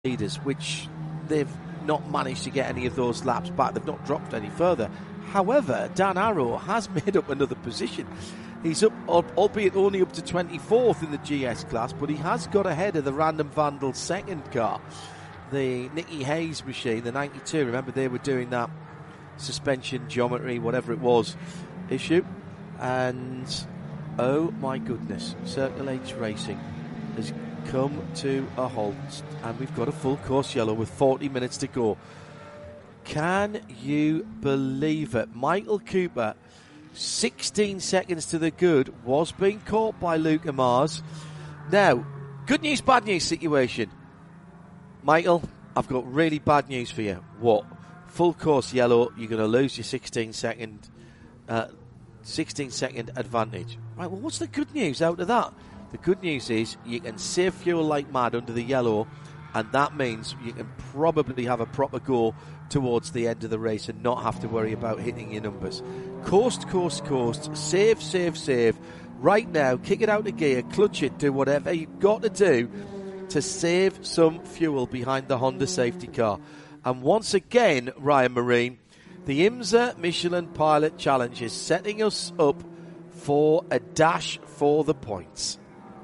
leaders, which they've not managed to get any of those laps back. They've not dropped any further. However, Dan Arrow has made up another position. He's up, albeit only up to 24th in the GS class, but he has got ahead of the Random Vandal second car, the Nicky Hayes machine, the 92. Remember, they were doing that suspension geometry, whatever it was, issue. And, oh my goodness, Circle H Racing has come to a halt, and we've got a full course yellow with 40 minutes to go. Can you believe it? Michael Cooper, 16 seconds to the good, was being caught by Luca Mars. Now, good news, bad news situation. Michael, I've got really bad news for you. What? Full course yellow, you're going to lose your 16 second advantage. Right, well, what's the good news out of that? The good news is you can save fuel like mad under the yellow, and that means you can probably have a proper go towards the end of the race and not have to worry about hitting your numbers. Coast, save. Right now, kick it out of gear, clutch it, do whatever you've got to do to save some fuel behind the Honda safety car. And once again, Ryan Marine, the IMSA Michelin Pilot Challenge is setting us up for a dash for the points.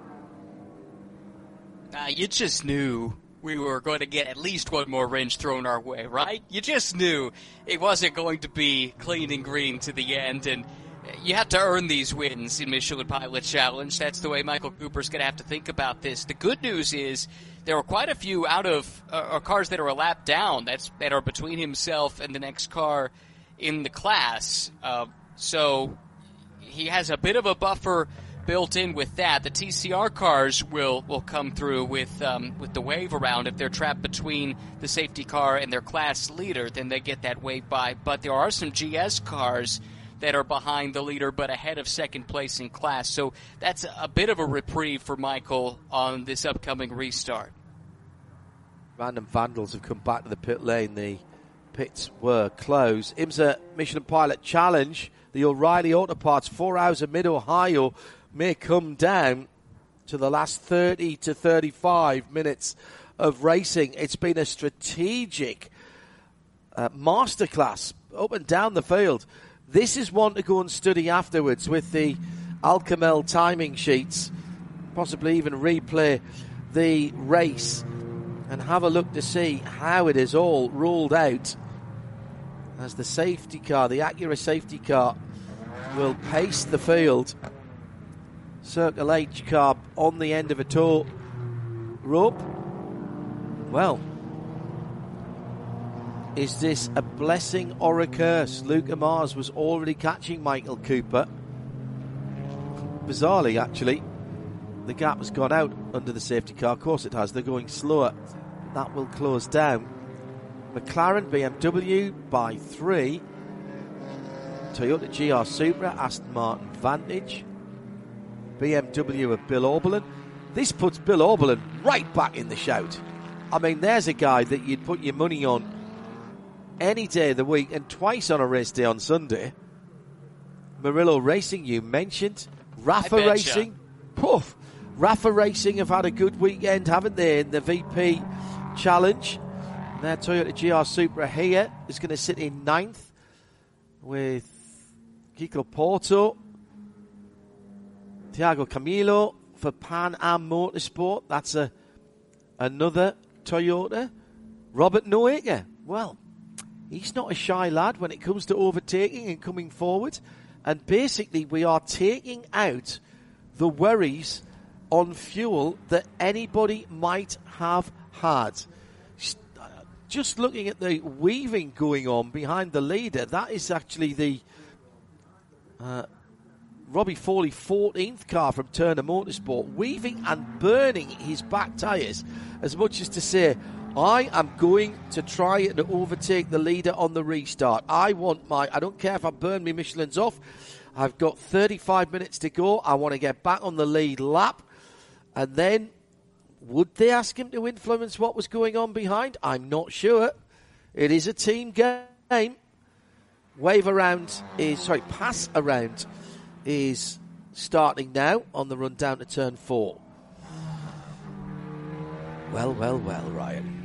You just knew we were going to get at least one more wrench thrown our way, right? You just knew it wasn't going to be clean and green to the end, and you have to earn these wins in Michelin Pilot Challenge. That's the way Michael Cooper's going to have to think about this. The good news is there are quite a few out of cars that are a lap down that are between himself and the next car in the class. So he has a bit of a buffer built in with that. The TCR cars will come through with the wave around. If they're trapped between the safety car and their class leader, then they get that wave by. But there are some GS cars that are behind the leader but ahead of second place in class. So that's a bit of a reprieve for Michael on this upcoming restart. Random Vandals have come back to the pit lane. The pits were closed. IMSA Michelin Pilot Challenge, the O'Reilly Auto Parts 4 Hours of Mid-Ohio, may come down to the last 30 to 35 minutes of racing. It's been a strategic masterclass up and down the field. This is one to go and study afterwards with the Alcamel timing sheets, possibly even replay the race and have a look to see how it is all rolled out as the safety car, the Acura safety car, will pace the field. Circle H car on the end of a tow rope. Well, is this a blessing or a curse? Luca Mars was already catching Michael Cooper. Bizarrely, actually, the gap has gone out under the safety car. Of course it has. They're going slower. That will close down. McLaren, BMW by 3. Toyota GR Supra, Aston Martin Vantage. BMW of Bill Auberlen. This puts Bill Auberlen right back in the shout. I mean, there's a guy that you'd put your money on any day of the week and twice on a race day on Sunday. Murillo Racing, you mentioned. Rafa Racing. Poof. Rafa Racing have had a good weekend, haven't they, in the VP Challenge. And their Toyota GR Supra here is going to sit in 9th with Kiko Porto. Thiago Camilo for Pan Am Motorsport. That's another Toyota. Robert Noega. Well, he's not a shy lad when it comes to overtaking and coming forward. And basically, we are taking out the worries on fuel that anybody might have had. Just looking at the weaving going on behind the leader, that is actually the Robbie Foley 14th car from Turner Motorsport, weaving and burning his back tyres as much as to say, I am going to try and overtake the leader on the restart. I don't care if I burn my Michelin's off. I've got 35 minutes to go. I want to get back on the lead lap. And then, would they ask him to influence what was going on behind? I'm not sure. It is a team game. Pass around is starting now on the run down to turn 4. Well, Ryan.